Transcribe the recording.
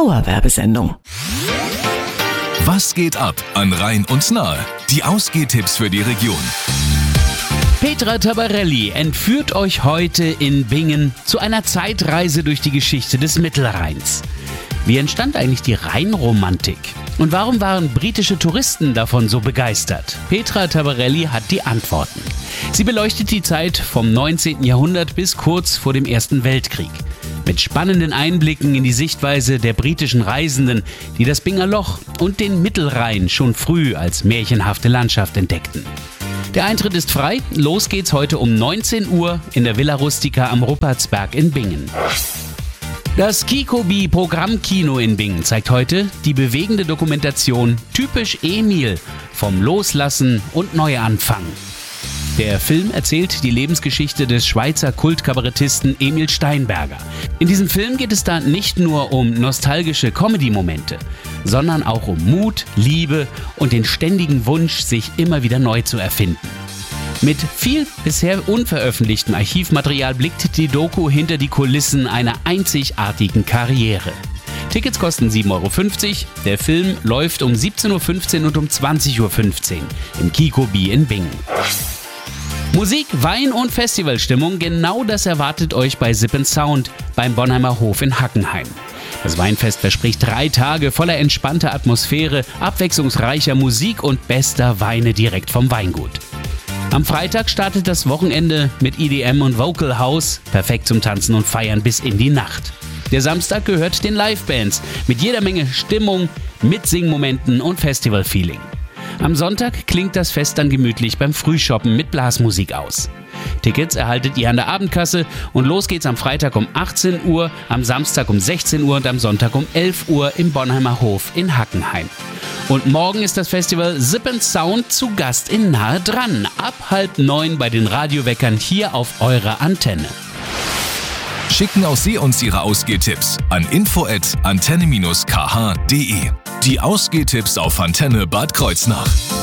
Dauerwerbesendung. Was geht ab an Rhein und Nahe? Die Ausgehtipps für die Region. Petra Tabarelli entführt euch heute in Bingen zu einer Zeitreise durch die Geschichte des Mittelrheins. Wie entstand eigentlich die Rheinromantik? Und warum waren britische Touristen davon so begeistert? Petra Tabarelli hat die Antworten. Sie beleuchtet die Zeit vom 19. Jahrhundert bis kurz vor dem Ersten Weltkrieg. Mit spannenden Einblicken in die Sichtweise der britischen Reisenden, die das Binger Loch und den Mittelrhein schon früh als märchenhafte Landschaft entdeckten. Der Eintritt ist frei. Los geht's heute um 19 Uhr in der Villa Rustica am Ruppertsberg in Bingen. Das Kikobi Programmkino in Bingen zeigt heute die bewegende Dokumentation Typisch Emil vom Loslassen und Neuanfang. Der Film erzählt die Lebensgeschichte des Schweizer Kultkabarettisten Emil Steinberger. In diesem Film geht es da nicht nur um nostalgische Comedy-Momente, sondern auch um Mut, Liebe und den ständigen Wunsch, sich immer wieder neu zu erfinden. Mit viel bisher unveröffentlichtem Archivmaterial blickt die Doku hinter die Kulissen einer einzigartigen Karriere. Tickets kosten 7,50 Euro. Der Film läuft um 17.15 Uhr und um 20.15 Uhr im Kikobi in Bingen. Musik, Wein und Festivalstimmung, genau das erwartet euch bei Sip & Sound beim Bonheimer Hof in Hackenheim. Das Weinfest verspricht 3 Tage voller entspannter Atmosphäre, abwechslungsreicher Musik und bester Weine direkt vom Weingut. Am Freitag startet das Wochenende mit EDM und Vocal House, perfekt zum Tanzen und Feiern bis in die Nacht. Der Samstag gehört den Livebands mit jeder Menge Stimmung, Mitsingmomenten und Festivalfeeling. Am Sonntag klingt das Fest dann gemütlich beim Frühshoppen mit Blasmusik aus. Tickets erhaltet ihr an der Abendkasse und los geht's am Freitag um 18 Uhr, am Samstag um 16 Uhr und am Sonntag um 11 Uhr im Bonheimer Hof in Hackenheim. Und morgen ist das Festival Sip & Sound zu Gast in Nahe dran, ab 8:30 bei den Radioweckern hier auf eurer Antenne. Schicken auch Sie uns Ihre Ausgehtipps an info@antenne-kh.de. Die Ausgehtipps auf Antenne Bad Kreuznach.